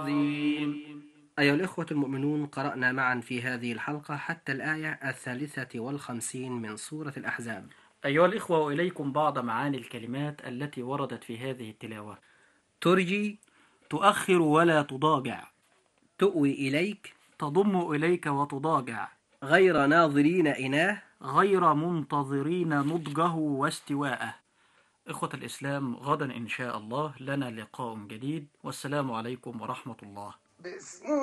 أيها الإخوة المؤمنون، قرأنا معا في هذه الحلقة حتى الآية 53 من سورة الأحزاب. أيها الإخوة، وإليكم بعض معاني الكلمات التي وردت في هذه التلاوة. ترجي، تؤخر ولا تضاجع، تؤوي إليك، تضم إليك وتضاجع، غير ناظرين إناه، غير منتظرين نضجه واستواءه. إخوة الإسلام، غدا إن شاء الله لنا لقاء جديد، والسلام عليكم ورحمة الله.